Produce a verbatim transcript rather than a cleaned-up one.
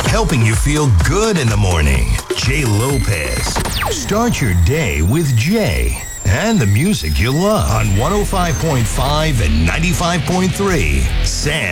helping you feel good in the morning. Jay Lopez. Start your day with Jay and the music you love on one oh five point five and ninety-five point three. Sam.